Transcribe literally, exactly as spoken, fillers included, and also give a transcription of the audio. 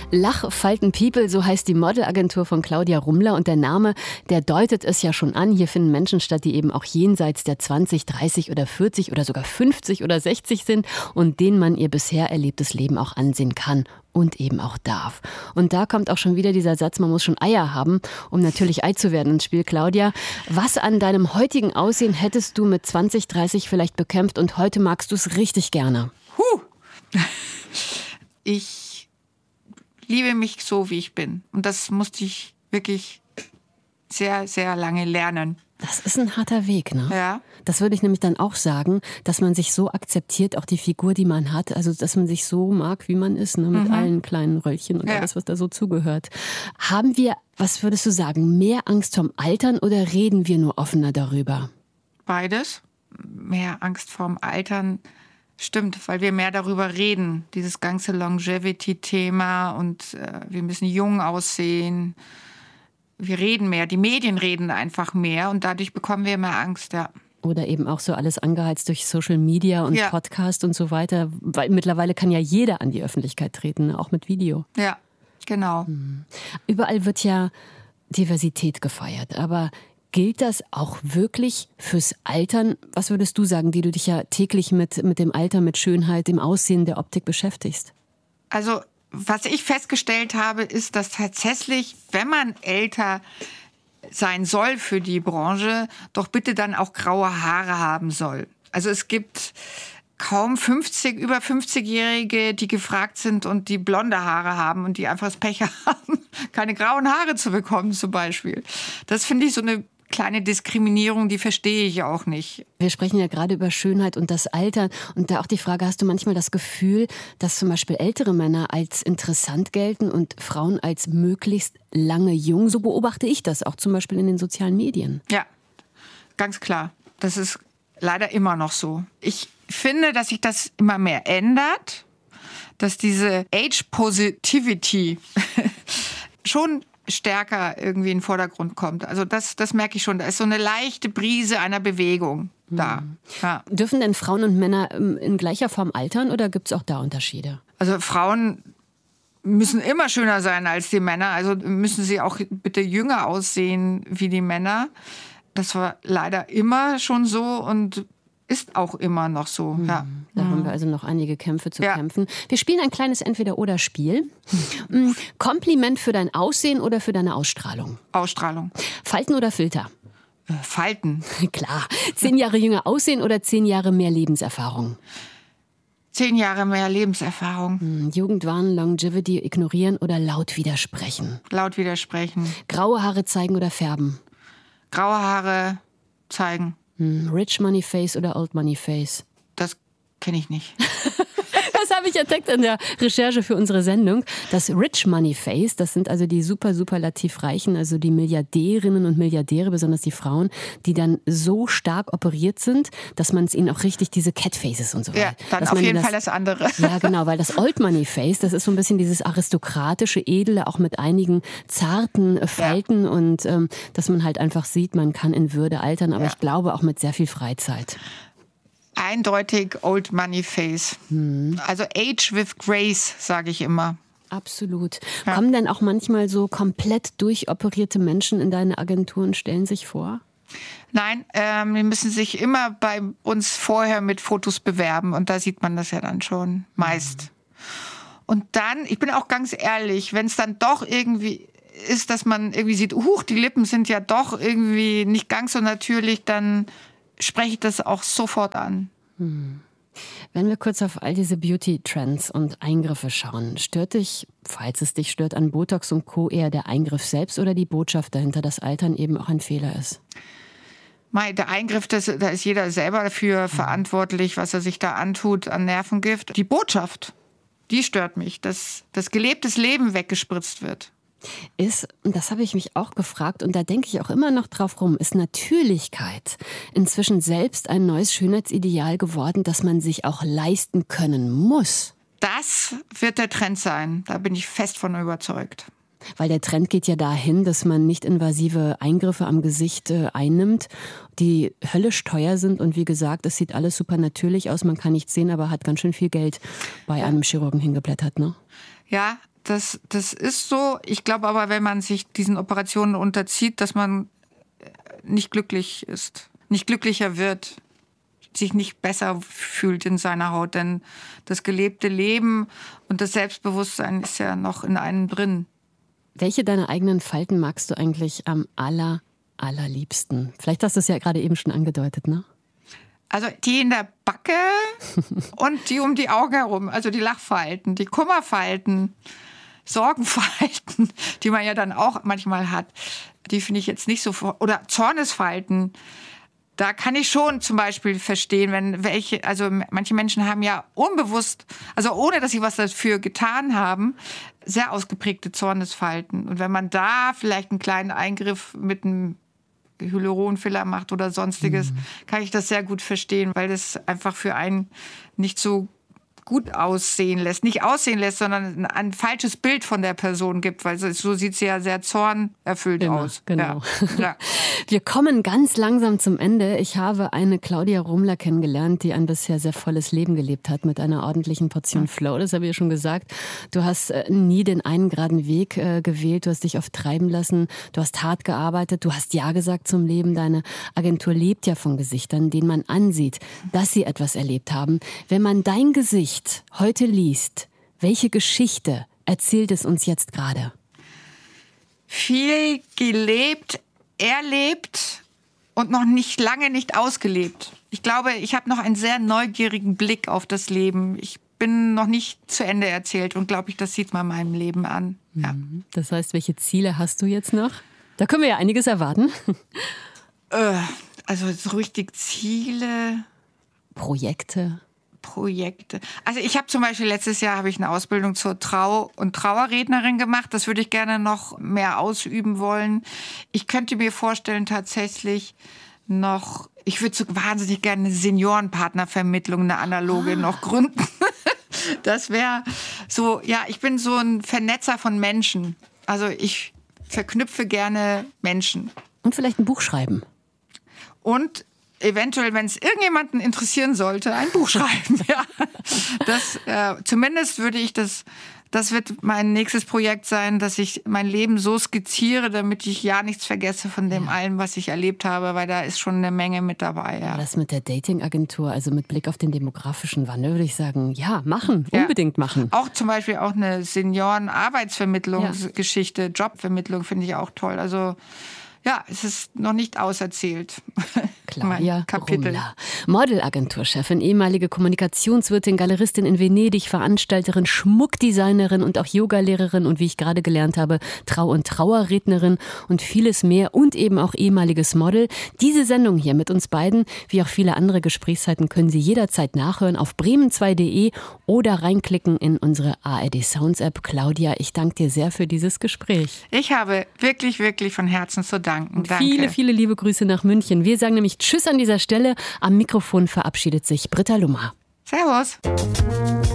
Lachfalten People, so heißt die Modelagentur von Claudia Rumler. Und der Name, der deutet es ja schon an. Hier finden Menschen statt, die eben auch jenseits der zwanzig, dreißig oder vierzig oder sogar fünfzig oder sechzig sind und denen man ihr bisher erlebtes Leben auch ansehen kann und eben auch darf. Und da kommt auch schon wieder dieser Satz, man muss schon Eier haben, um natürlich Ei zu werden ins Spiel. Claudia, was an deinem heutigen Aussehen hättest du mit zwanzig, dreißig vielleicht bekämpft und heute magst du es richtig gerne? Huh. Ich liebe mich so, wie ich bin. Und das musste ich wirklich sehr, sehr lange lernen. Das ist ein harter Weg, ne? Ja. Das würde ich nämlich dann auch sagen, dass man sich so akzeptiert, auch die Figur, die man hat, also dass man sich so mag, wie man ist, ne? Mit mhm. allen kleinen Röllchen und ja. alles, was da so zugehört. Haben wir, was würdest du sagen, mehr Angst vorm Altern oder reden wir nur offener darüber? Beides. Mehr Angst vorm Altern. Stimmt, weil wir mehr darüber reden. Dieses ganze Longevity-Thema und äh, wir müssen jung aussehen. Wir reden mehr, die Medien reden einfach mehr und dadurch bekommen wir mehr Angst, ja. Oder eben auch so alles angeheizt durch Social Media und ja. Podcast und so weiter. Weil mittlerweile kann ja jeder an die Öffentlichkeit treten, auch mit Video. Ja, genau. Mhm. Überall wird ja Diversität gefeiert, aber gilt das auch wirklich fürs Altern? Was würdest du sagen, die du dich ja täglich mit, mit dem Alter, mit Schönheit, dem Aussehen der Optik beschäftigst? Also, was ich festgestellt habe, ist, dass tatsächlich, wenn man älter sein soll für die Branche, doch bitte dann auch graue Haare haben soll. Also es gibt kaum fünfzig, über fünfzigjährige, die gefragt sind und die blonde Haare haben und die einfach das Pech haben, keine grauen Haare zu bekommen zum Beispiel. Das finde ich so eine kleine Diskriminierung, die verstehe ich auch nicht. Wir sprechen ja gerade über Schönheit und das Alter. Und da auch die Frage, hast du manchmal das Gefühl, dass zum Beispiel ältere Männer als interessant gelten und Frauen als möglichst lange jung? So beobachte ich das auch zum Beispiel in den sozialen Medien. Ja, ganz klar. Das ist leider immer noch so. Ich finde, dass sich das immer mehr ändert, dass diese Age-Positivity schon stärker irgendwie in den Vordergrund kommt. Also das, das merke ich schon. Da ist so eine leichte Brise einer Bewegung da. Ja. Dürfen denn Frauen und Männer in gleicher Form altern oder gibt es auch da Unterschiede? Also Frauen müssen immer schöner sein als die Männer. Also müssen sie auch bitte jünger aussehen wie die Männer. Das war leider immer schon so und ist auch immer noch so. Mhm. Ja. Da mhm. haben wir also noch einige Kämpfe zu ja. kämpfen. Wir spielen ein kleines Entweder-oder-Spiel. Mhm. Kompliment für dein Aussehen oder für deine Ausstrahlung? Ausstrahlung. Falten oder Filter? Äh, Falten. Klar. Zehn Jahre jünger aussehen oder zehn Jahre mehr Lebenserfahrung? Zehn Jahre mehr Lebenserfahrung. Mhm. Jugendwahn, Longevity ignorieren oder laut widersprechen? Laut widersprechen. Graue Haare zeigen oder färben? Graue Haare zeigen. Rich Money Face oder Old Money Face? Das kenne ich nicht. Das habe ich entdeckt in der Recherche für unsere Sendung. Das Rich Money Face, das sind also die super, superlativ Reichen, also die Milliardärinnen und Milliardäre, besonders die Frauen, die dann so stark operiert sind, dass man es ihnen auch richtig, diese Catfaces und so weiter. Ja, dann dass auf jeden das, Fall das andere. Ja, genau, weil das Old Money Face, das ist so ein bisschen dieses aristokratische, edle, auch mit einigen zarten Falten ja. und ähm, dass man halt einfach sieht, man kann in Würde altern, aber ja. ich glaube auch mit sehr viel Freizeit. Eindeutig Old Money Face. Hm. Also Age with Grace, sage ich immer. Absolut. Ja. Kommen denn auch manchmal so komplett durchoperierte Menschen in deine Agentur und stellen sich vor? Nein, ähm, die müssen sich immer bei uns vorher mit Fotos bewerben und da sieht man das ja dann schon meist. Hm. Und dann, ich bin auch ganz ehrlich, wenn es dann doch irgendwie ist, dass man irgendwie sieht, huch, die Lippen sind ja doch irgendwie nicht ganz so natürlich, dann spreche ich das auch sofort an. Hm. Wenn wir kurz auf all diese Beauty-Trends und Eingriffe schauen, stört dich, falls es dich stört, an Botox und Co. eher der Eingriff selbst oder die Botschaft dahinter, dass Altern eben auch ein Fehler ist? Mei, der Eingriff, das, da ist jeder selber dafür mhm. verantwortlich, was er sich da antut an Nervengift. Die Botschaft, die stört mich, dass das gelebtes Leben weggespritzt wird. Ist, und das habe ich mich auch gefragt, und da denke ich auch immer noch drauf rum, ist Natürlichkeit inzwischen selbst ein neues Schönheitsideal geworden, das man sich auch leisten können muss? Das wird der Trend sein, da bin ich fest von überzeugt. Weil der Trend geht ja dahin, dass man nicht invasive Eingriffe am Gesicht äh, einnimmt, die höllisch teuer sind. Und wie gesagt, es sieht alles super natürlich aus, man kann nichts sehen, aber hat ganz schön viel Geld bei einem Chirurgen hingeblättert, ne? Ja, das, das ist so. Ich glaube aber, wenn man sich diesen Operationen unterzieht, dass man nicht glücklich ist, nicht glücklicher wird, sich nicht besser fühlt in seiner Haut. Denn das gelebte Leben und das Selbstbewusstsein ist ja noch in einem drin. Welche deiner eigenen Falten magst du eigentlich am aller, allerliebsten? Vielleicht hast du es ja gerade eben schon angedeutet, ne? Also die in der Backe und die um die Augen herum, also die Lachfalten, die Kummerfalten, Sorgenfalten, die man ja dann auch manchmal hat, die finde ich jetzt nicht so, oder Zornesfalten. Da kann ich schon zum Beispiel verstehen, wenn welche, also manche Menschen haben ja unbewusst, also ohne dass sie was dafür getan haben, sehr ausgeprägte Zornesfalten. Und wenn man da vielleicht einen kleinen Eingriff mit einem Hyaluronfiller macht oder sonstiges, mhm. kann ich das sehr gut verstehen, weil das einfach für einen nicht so gut aussehen lässt. Nicht aussehen lässt, sondern ein, ein falsches Bild von der Person gibt, weil so, so sieht sie ja sehr zornerfüllt Immer, aus. Genau. Ja. Ja. Wir kommen ganz langsam zum Ende. Ich habe eine Claudia Rumler kennengelernt, die ein bisher sehr volles Leben gelebt hat mit einer ordentlichen Portion Flow. Das habe ich ja schon gesagt. Du hast äh, nie den einen geraden Weg äh, gewählt. Du hast dich oft treiben lassen. Du hast hart gearbeitet. Du hast Ja gesagt zum Leben. Deine Agentur lebt ja von Gesichtern, denen man ansieht, dass sie etwas erlebt haben. Wenn man dein Gesicht heute liest, welche Geschichte erzählt es uns jetzt gerade? Viel gelebt, erlebt und noch nicht lange nicht ausgelebt. Ich glaube, ich habe noch einen sehr neugierigen Blick auf das Leben. Ich bin noch nicht zu Ende erzählt und glaube ich, das sieht man meinem Leben an. Ja. Das heißt, welche Ziele hast du jetzt noch? Da können wir ja einiges erwarten. Äh, also so richtig Ziele. Projekte. Projekte. Also ich habe zum Beispiel letztes Jahr habe ich eine Ausbildung zur Trau- und Trauerrednerin gemacht. Das würde ich gerne noch mehr ausüben wollen. Ich könnte mir vorstellen, tatsächlich noch, ich würde so wahnsinnig gerne eine Seniorenpartnervermittlung, eine analoge ah. noch gründen. Das wäre so, ja, ich bin so ein Vernetzer von Menschen. Also ich verknüpfe gerne Menschen. Und vielleicht ein Buch schreiben. Und eventuell, wenn es irgendjemanden interessieren sollte, ein Buch schreiben. Ja. Das, äh, zumindest würde ich das, das wird mein nächstes Projekt sein, dass ich mein Leben so skizziere, damit ich ja nichts vergesse von dem ja. allem, was ich erlebt habe, weil da ist schon eine Menge mit dabei. Ja. Das mit der Dating-Agentur, also mit Blick auf den demografischen Wandel, würde ich sagen, ja, machen, ja. unbedingt machen. Auch zum Beispiel auch eine Senioren-Arbeitsvermittlungsgeschichte, ja. Jobvermittlung finde ich auch toll. Also ja, es ist noch nicht auserzählt. Claudia Rumler, Modelagenturchefin, ehemalige Kommunikationswirtin, Galeristin in Venedig, Veranstalterin, Schmuckdesignerin und auch Yogalehrerin und wie ich gerade gelernt habe, Trau- und Trauerrednerin und vieles mehr und eben auch ehemaliges Model. Diese Sendung hier mit uns beiden, wie auch viele andere Gesprächszeiten, können Sie jederzeit nachhören auf bremen zwei punkt de oder reinklicken in unsere A R D Sounds App. Claudia, ich danke dir sehr für dieses Gespräch. Ich habe wirklich, wirklich von Herzen zu danken. Und Danke. Viele, viele liebe Grüße nach München. Wir sagen nämlich Tschüss an dieser Stelle. Am Mikrofon verabschiedet sich Britta Lummer. Servus.